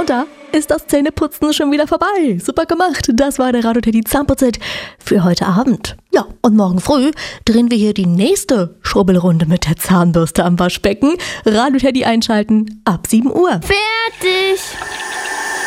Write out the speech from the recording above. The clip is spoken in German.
Und da ist das Zähneputzen schon wieder vorbei. Super gemacht. Das war der Radio-Teddy Zahnputz-Hit für heute Abend. Ja, und morgen früh drehen wir hier die nächste Schrubbelrunde mit der Zahnbürste am Waschbecken. Radio-Teddy einschalten ab 7 Uhr. Fertig!